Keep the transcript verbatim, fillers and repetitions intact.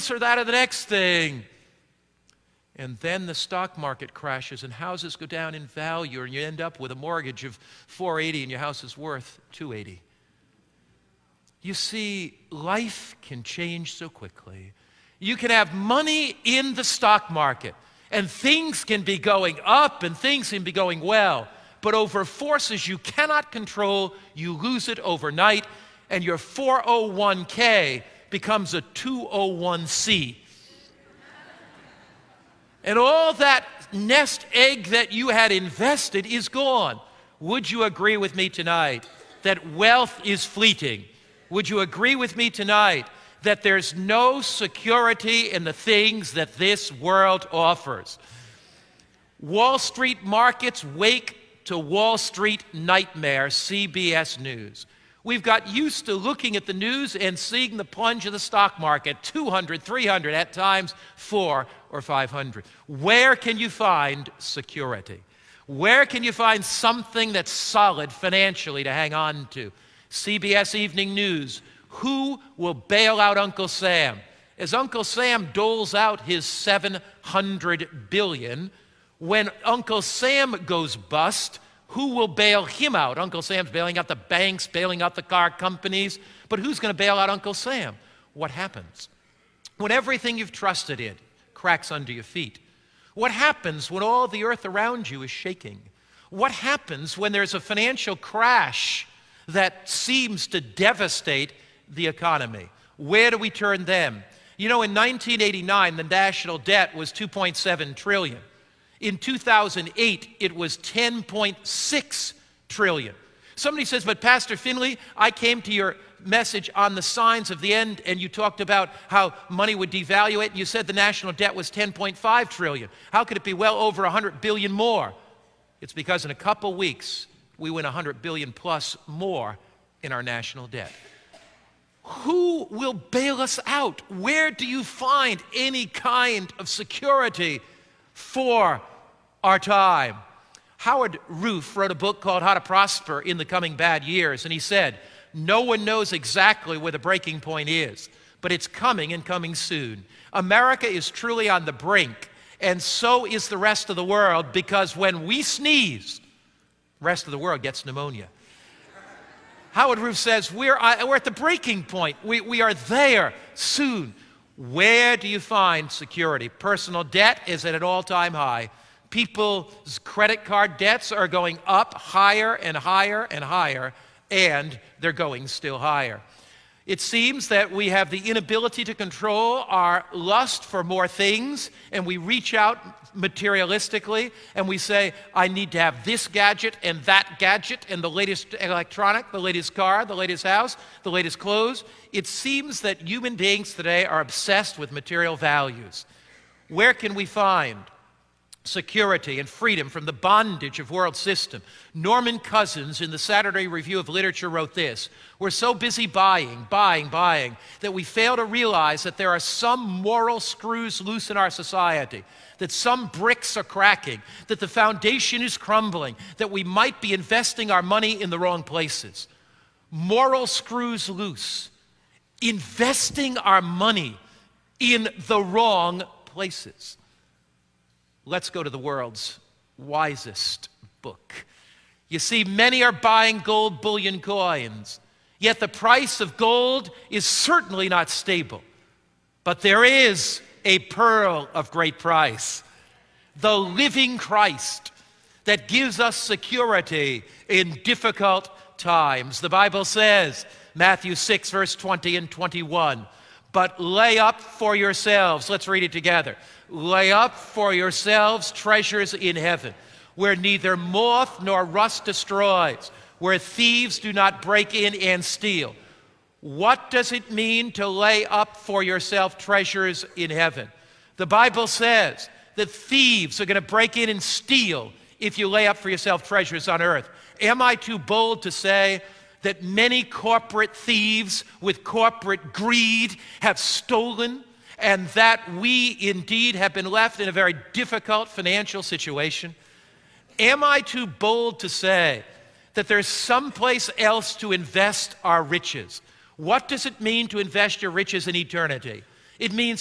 this or that or the next thing. And then the stock market crashes and houses go down in value and you end up with a mortgage of four hundred eighty dollars and your house is worth two hundred eighty dollars. You see, life can change so quickly. You can have money in the stock market and things can be going up and things can be going well. But over forces you cannot control, you lose it overnight and your four oh one k becomes a two oh one c. And all that nest egg that you had invested is gone. Would you agree with me tonight that wealth is fleeting? Would you agree with me tonight that there's no security in the things that this world offers? Wall Street markets wake to Wall Street nightmare, C B S News. We've got used to looking at the news and seeing the plunge of the stock market, two hundred, three hundred, at times four or five hundred. Where can you find security? Where can you find something that's solid financially to hang on to? C B S Evening News, who will bail out Uncle Sam? As Uncle Sam doles out his seven hundred billion dollars, when Uncle Sam goes bust, who will bail him out? Uncle Sam's bailing out the banks, bailing out the car companies, but who's going to bail out Uncle Sam? What happens when everything you've trusted in cracks under your feet? What happens when all the earth around you is shaking? What happens when there's a financial crash that seems to devastate the economy? Where do we turn then? You know, in nineteen eighty-nine, the national debt was two point seven trillion dollars. In two thousand eight, it was ten point six trillion dollars. Somebody says, but Pastor Finley, I came to your message on the signs of the end, and you talked about how money would devaluate, and you said the national debt was ten point five trillion dollars. How could it be well over one hundred billion dollars more? It's because in a couple weeks, we win one hundred billion dollars plus more in our national debt. Who will bail us out? Where do you find any kind of security for our time? Howard Roof wrote a book called How to Prosper in the Coming Bad Years, and he said, no one knows exactly where the breaking point is, but it's coming and coming soon. America is truly on the brink, and so is the rest of the world, because when we sneeze, the rest of the world gets pneumonia. Howard Roof says, we're, uh, we're at the breaking point. We, we are there soon. Where do you find security? Personal debt is at an all-time high. People's credit card debts are going up higher and higher and higher, and they're going still higher. It seems that we have the inability to control our lust for more things, and we reach out materialistically, and we say, I need to have this gadget and that gadget and the latest electronic, the latest car, the latest house, the latest clothes. It seems that human beings today are obsessed with material values. Where can we find security and freedom from the bondage of world system? Norman Cousins in the Saturday Review of Literature wrote this: we're so busy buying, buying, buying, that we fail to realize that there are some moral screws loose in our society, that some bricks are cracking, that the foundation is crumbling, that we might be investing our money in the wrong places. Moral screws loose, investing our money in the wrong places. Let's go to the world's wisest book. You see, many are buying gold bullion coins, yet the price of gold is certainly not stable. But there is a pearl of great price, the living Christ that gives us security in difficult times. The Bible says, Matthew six, verse twenty and twenty-one, but lay up for yourselves, let's read it together, lay up for yourselves treasures in heaven, where neither moth nor rust destroys, where thieves do not break in and steal. What does it mean to lay up for yourself treasures in heaven? The Bible says that thieves are going to break in and steal if you lay up for yourself treasures on earth. Am I too bold to say that many corporate thieves with corporate greed have stolen, and that we indeed have been left in a very difficult financial situation? Am I too bold to say that there's someplace else to invest our riches? What does it mean to invest your riches in eternity? It means